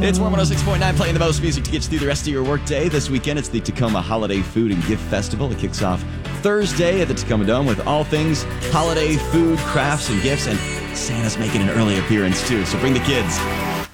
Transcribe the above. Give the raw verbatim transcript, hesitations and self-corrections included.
It's Warm one oh six point nine, playing the most music to get you through the rest of your workday. This weekend, it's the Tacoma Holiday Food and Gift Festival. It kicks off Thursday at the Tacoma Dome with all things holiday food, crafts, and gifts. And Santa's making an early appearance, too, so bring the kids.